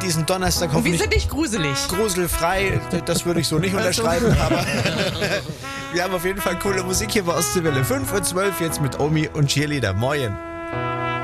diesen Donnerstag Und wir hoffentlich sind nicht gruselig. gruselfrei. Das würde ich so nicht unterschreiben, aber wir haben auf jeden Fall coole Musik hier bei Ostseewelle. 5:12 Uhr jetzt mit Omi und Cheerleader. Moin.